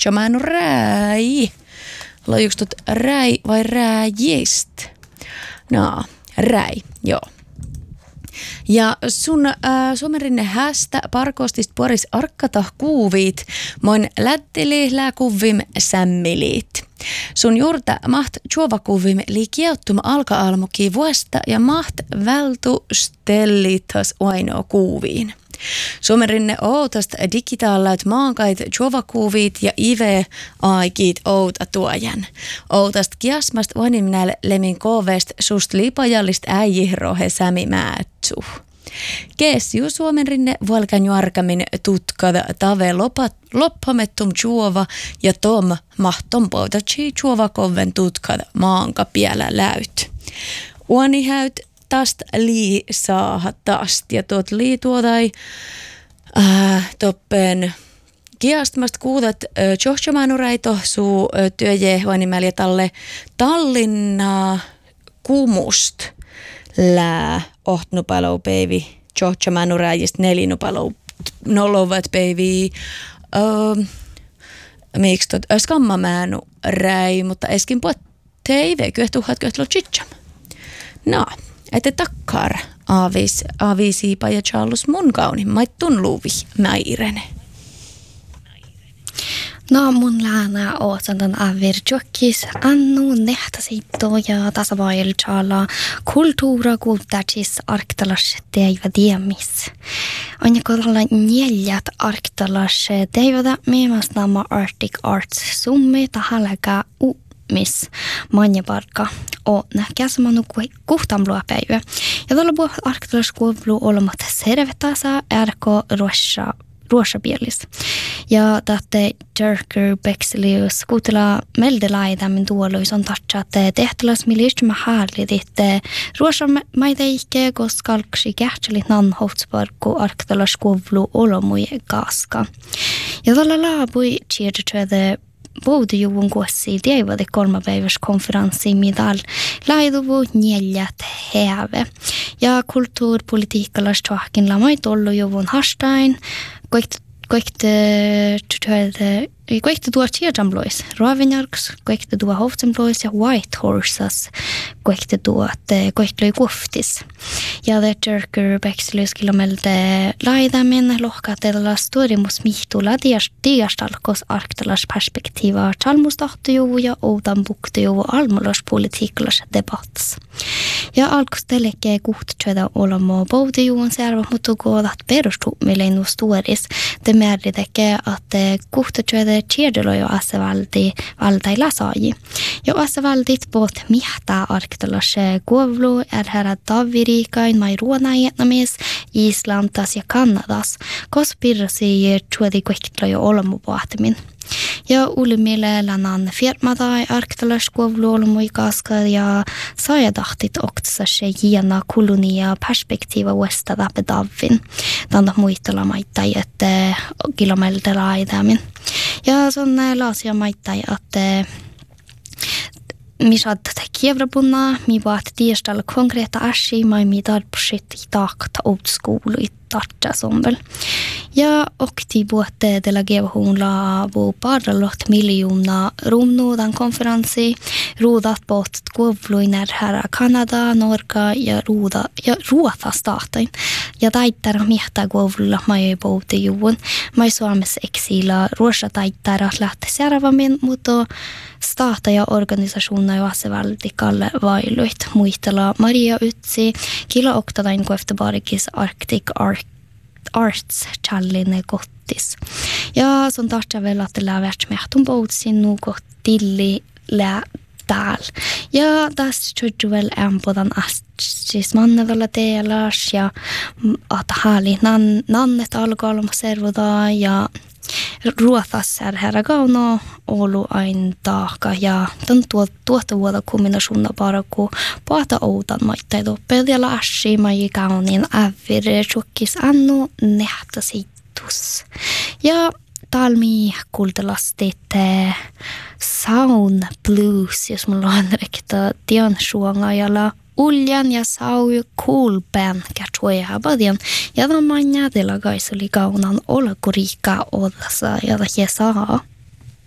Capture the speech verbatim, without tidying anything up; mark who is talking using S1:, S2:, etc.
S1: Tjohtjamaanu räi. Lojukstut räi vai rääjist? No, räi, joo. Ja sun äh, suomenrinne hästä parkoostist puoris arkatah kuuvit, moin lätteli lääkuvim sämmilit. Sun juurta maht juovakuvim li kiettuma alka-almuki vuosta ja maht vältu stellitas ainoa kuuviin. Suomenrinne outast digitaalat maankait juovakuuvit ja ive aikit outa tuojan. Outast kiasmast vanimnäl lemin kovest sust lipajallist äijihrohe sämi määtsu. Keesju Suomenrinne vuolkan juarkamin tutkada tave lopat, loppamettum juova ja tom mahtom poutatsi juovakoven tutkada maanka pielä läyt. Uonihäyt tast lii saaha tast ja tuot lii tuotai äh, toppen kiastmast kuudat äh, Tjohtjamaanuräito suu äh, työje huonimäljä talle Tallinna kumust lää ohtnupalou päivi Tjohtjamaanuräjist nelinupalou nolovat päivi äh, miksi tot skammamäännu räi, mutta eskin puot teive kyhtuhat kyhtlo chitsam. No, että takkar aavis, aavisiipa ja Charles mun kauni, maittun luuvi mäirene.
S2: No mun lääna oosantan avir jokkis annu nehtasiitto ja tasavailchala kulttuura kulttartis arktalas teiva diemis. Anja kodalla neljät arktalas teivada meemas nama Arctic Arts summi tahalega u miss manjaparkka on käsamanu kuhtamlua päivä. Ja tuolla puhut arktalaskuovlu olemat servetasa ärko ruossa ruosabielis. Ja tätte Jerker Bexelius kuutela meldelaida min tuoluis on tatsa, että tehtäläs milistä mä häärlit, että ruosamaita ikke koskalksi kähtselit nanhohtsparkku arktalaskuovlu olomui kaska. Ja tuolla laapui tiedetöötä Vuodejuvun kuossi teivade kolmapäiväs konferenssi midal laiduvu neljät häve. Ja kulttuurpolitiikkalas tohkin lamait ollu juvun hastain, koikt koikt koikt tuo tiedamlois, Ravenjarks, koikt tuo Hoftemblois ja White Horsas, koikt tuo koikt löi kuftis. Ja det Jerker Bexelius kilomelte laidamen lohkatella storimus mihtula diastalkos arktalas perspektiiva chalmustahtojuvu ja outan buktojuvu almolas politiikkalas debats. Ja alkos telekee kuhttöitä olamo boudejuvun serva, mutta kuolat perustummileinu storis. Det määritekee, että kuhttöitä tiedolo jo asevalti valtailla saaji. Jo asevaldit bot mihtaa arktalas kuovlu är herra Daviriikain mai ruonajetnamis, Islantas ja Kanadas, kos pirrasi tuodi kuiktla jo olamo vaatimin. Ja ulimille lanan firmadai arktalas kuovlu olamo ikaska ja saajadahtit oktsa se hiena kolonia perspektiiva uestada pedavin. Tanda muistella maittai, että kilomeiltä laidamin. Ja sonne laasia maittai, että misad kievrapunna, mi vaat tiestalla konkreeta asia, mai mi tarpsit i takta outskoulu i tartsa sombel. Ja okti vuotte delegationla vu parallot miljoona rumnuudan konferenssi, ruudat bort kuovluiner här Kanada, Norga ja ruuda ja ruota staatain. Ja taittar miehtä kuovlulla mai pouti juun. Mai Suomessa eksila ruosa taittar lähti seuraavamin, mutta staata ja organisationer jo asevalti kalle vailuit. Muistella Maria Utsi, kila oktatain kueftabarikis Arctic Arc Arts challenge gottis. Ja son tartsa väl att det lär värt mehtun poutsin nu gottilli lä tääl. Ja tässä tjuju väl en på den astis mannevalla teelas ja att hali nan nannet algalma servoda ja ruotas är herra gauno olu ain taaka ja ton tuot tuota vuoda kombinaationa bara ku paata outan maittai toppeliala ashi mai kaunin avir chokkis annu nehtasitus. Ja talmi kultalastit sound blues, jos mulla on rekta tian suongajalla uljan ja sau cool band katsoja habadian ja the manja de la gaisoli kaunan olkuriikka odassa ja the saa